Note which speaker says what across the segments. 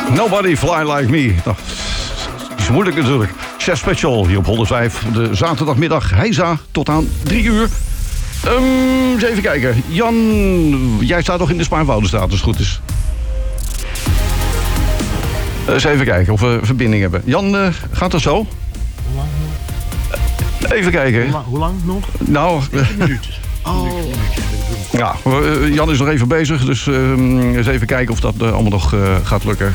Speaker 1: Nobody Fly Like Me. Nou, is moeilijk natuurlijk. Chef Special hier op 105. De zaterdagmiddag. Heisa tot aan 3 uur. Eens even kijken. Jan, jij staat nog in de Spaarnwoudenstraat als het goed is. Eens even kijken of we verbinding hebben. Jan, gaat dat zo?
Speaker 2: Hoe lang nog?
Speaker 1: Even kijken.
Speaker 2: Hoe lang nog?
Speaker 1: Nou,
Speaker 2: 10 minuten. Oh.
Speaker 1: Ja, Jan is nog even bezig, dus eens even kijken of dat allemaal nog gaat lukken.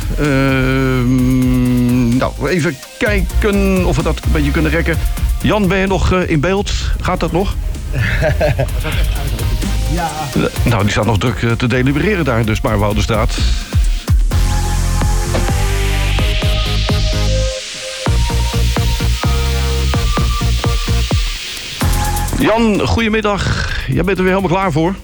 Speaker 1: Nou, even kijken of we dat een beetje kunnen rekken. Jan, ben je nog in beeld? Gaat dat nog?
Speaker 2: Ja.
Speaker 1: Nou, die staat nog druk te delibereren daar in de Spaarnwoudenstraat. Jan, goedemiddag. Jij bent er weer helemaal klaar voor.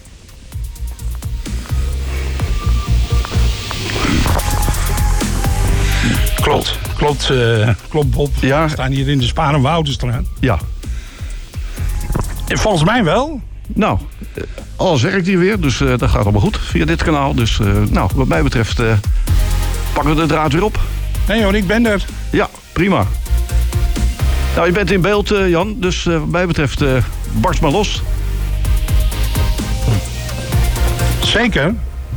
Speaker 3: Klopt Bob.
Speaker 1: Ja.
Speaker 3: We staan hier in de Spaarnwoudenstraat.
Speaker 1: Ja.
Speaker 3: Volgens mij wel.
Speaker 1: Nou, alles werkt hier weer, dus dat gaat allemaal goed via dit kanaal. Dus nou, wat mij betreft pakken we de draad weer op.
Speaker 3: Nee hoor, ik ben er.
Speaker 1: Ja, prima. Nou, je bent in beeld, Jan, dus wat mij betreft barst maar los.
Speaker 3: Zeker.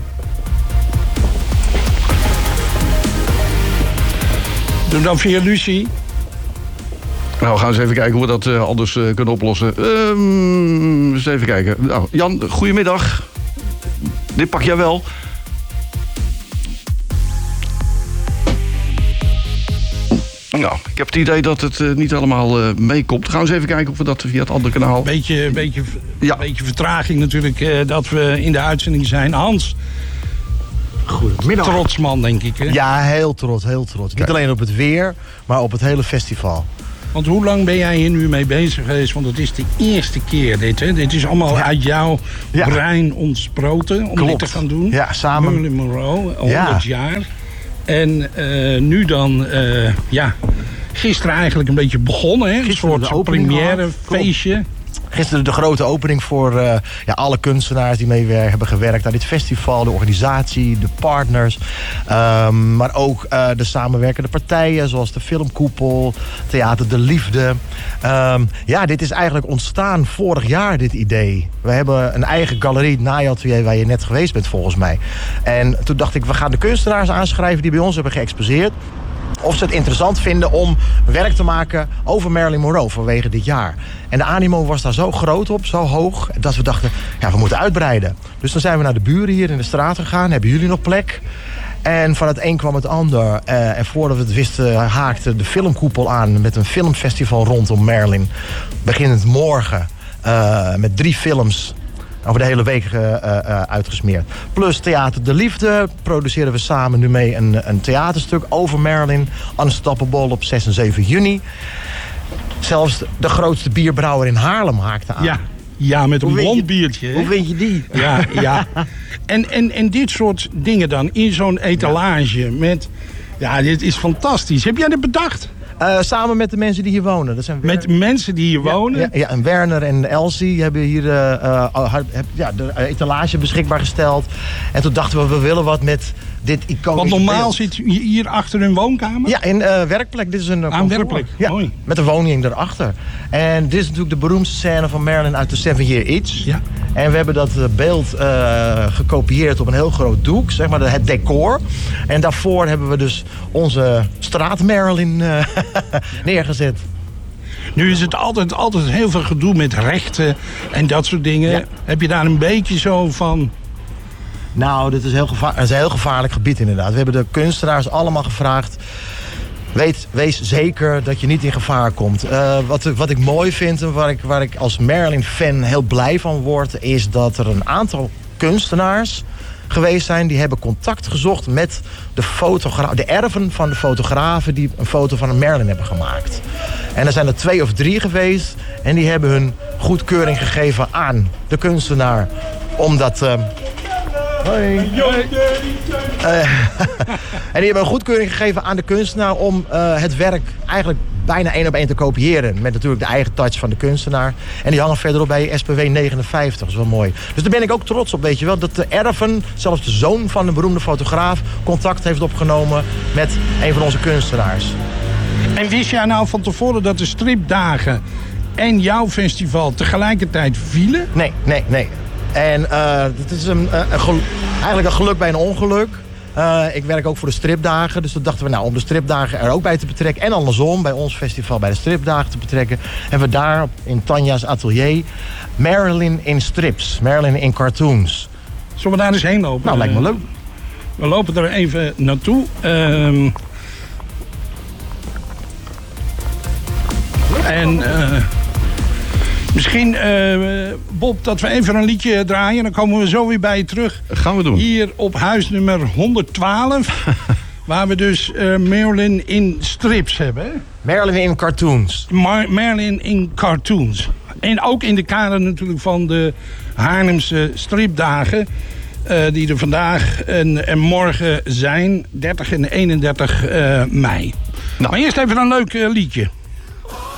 Speaker 3: Doe dan via Lucie.
Speaker 1: Nou, we gaan eens even kijken hoe we dat anders kunnen oplossen. Eens even kijken. Nou, Jan, goedemiddag. Dit pak jij wel. Nou, ik heb het idee dat het niet allemaal meekomt. Gaan we eens even kijken of we dat via het andere kanaal...
Speaker 3: Beetje vertraging natuurlijk dat we in de uitzending zijn. Hans,
Speaker 2: Goedemiddag.
Speaker 3: trotsman denk ik. Hè?
Speaker 2: Ja, heel trots, heel trots. Niet alleen op het weer, maar op het hele festival.
Speaker 3: Want hoe lang ben jij hier nu mee bezig geweest? Want het is de eerste keer dit, hè? Dit is allemaal uit jouw brein ontsproten om dit te gaan doen.
Speaker 2: Ja, samen.
Speaker 3: Marilyn Monroe, 100 jaar. En nu dan, gisteren eigenlijk een beetje begonnen, hè? Een soort premièrefeestje.
Speaker 2: Gisteren de grote opening voor alle kunstenaars die mee hebben gewerkt aan dit festival. De organisatie, de partners. Maar ook de samenwerkende partijen zoals de Filmkoepel, Theater de Liefde. Dit is eigenlijk ontstaan vorig jaar, dit idee. We hebben een eigen galerie, het naaiatelier, waar je net geweest bent volgens mij. En toen dacht ik, we gaan de kunstenaars aanschrijven die bij ons hebben geëxposeerd. Of ze het interessant vinden om werk te maken over Marilyn Monroe vanwege dit jaar. En de animo was daar zo groot op, zo hoog, dat we dachten, we moeten uitbreiden. Dus dan zijn we naar de buren hier in de straat gegaan. Hebben jullie nog plek? En van het een kwam het ander. En voordat we het wisten haakte de Filmkoepel aan met een filmfestival rondom Marilyn. Beginnend morgen met 3 films over de hele week uitgesmeerd. Plus Theater de Liefde produceren we samen nu mee een theaterstuk over Marilyn. Unstoppable op 6 en 7 juni. Zelfs de grootste bierbrouwer in Haarlem haakte aan.
Speaker 3: Ja, met een blond biertje.
Speaker 2: Hoe vind je die?
Speaker 3: Ja. En dit soort dingen dan in zo'n etalage met... Ja, dit is fantastisch. Heb jij dit bedacht?
Speaker 2: Samen met de mensen die hier wonen. Dat zijn
Speaker 3: met mensen die hier wonen?
Speaker 2: Ja, en Werner en Elsie hebben hier de etalage beschikbaar gesteld. En toen dachten we willen wat met dit iconische
Speaker 3: Want normaal
Speaker 2: beeld.
Speaker 3: zit je hier achter een woonkamer?
Speaker 2: Ja, in werkplek. Dit is een
Speaker 3: een werkplek,
Speaker 2: ja,
Speaker 3: mooi.
Speaker 2: met een woning erachter. En dit is natuurlijk de beroemdste scène van Marilyn uit de 7 Year Itch.
Speaker 3: Ja.
Speaker 2: En we hebben dat beeld gekopieerd op een heel groot doek, zeg maar het decor. En daarvoor hebben we dus onze straat Marilyn neergezet.
Speaker 3: Nu is het altijd heel veel gedoe met rechten en dat soort dingen.
Speaker 2: Ja.
Speaker 3: Heb je daar een beetje zo van...
Speaker 2: Nou, dit is het is een heel gevaarlijk gebied inderdaad. We hebben de kunstenaars allemaal gevraagd... Wees zeker dat je niet in gevaar komt. Wat ik mooi vind en waar ik als Marilyn-fan heel blij van word... is dat er een aantal kunstenaars geweest zijn... die hebben contact gezocht met de erven van de fotografen... die een foto van een Marilyn hebben gemaakt. En er zijn er 2 of 3 geweest... en die hebben hun goedkeuring gegeven aan de kunstenaar... om dat Hoi. En die hebben een goedkeuring gegeven aan de kunstenaar om het werk eigenlijk bijna 1 op 1 te kopiëren. Met natuurlijk de eigen touch van de kunstenaar. En die hangen verderop bij SPW 59. Dat is wel mooi. Dus daar ben ik ook trots op, weet je wel. Dat de erven, zelfs de zoon van een beroemde fotograaf, contact heeft opgenomen met een van onze kunstenaars.
Speaker 3: En wist jij nou van tevoren dat de stripdagen en jouw festival tegelijkertijd vielen?
Speaker 2: Nee. En het is eigenlijk een geluk bij een ongeluk. Ik werk ook voor de stripdagen. Dus toen dachten we, nou, om de stripdagen er ook bij te betrekken. En andersom, bij ons festival bij de stripdagen te betrekken. Hebben we daar in Tanja's atelier Marilyn in strips. Marilyn in cartoons.
Speaker 3: Zullen we daar eens heen lopen?
Speaker 2: Nou, lijkt me leuk.
Speaker 3: We lopen er even naartoe. Misschien, Bob, dat we even een liedje draaien. Dan komen we zo weer bij je terug.
Speaker 1: Gaan we doen.
Speaker 3: Hier op huis nummer 112. Waar we dus Marilyn in strips hebben. Hè?
Speaker 2: Marilyn in cartoons.
Speaker 3: Marilyn in cartoons. En ook in de kader natuurlijk van de Haarlemse stripdagen. Die er vandaag en morgen zijn. 30 en 31 mei. Nou. Maar eerst even een leuk liedje.